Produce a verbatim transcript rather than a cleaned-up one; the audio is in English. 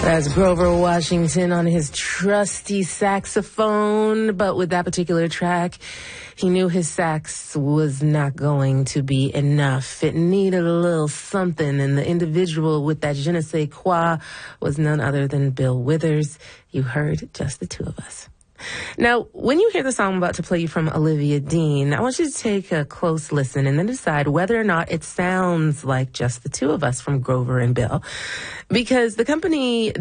That's Grover Washington on his trusty saxophone. But with that particular track, he knew his sax was not going to be enough. It needed a little something, and the individual with that je ne sais quoi was none other than Bill Withers. You heard Just the Two of Us. Now, when you hear the song I'm about to play you from Olivia Dean, I want you to take a close listen and then decide whether or not it sounds like Just the Two of Us from Grover and Bill. Because the company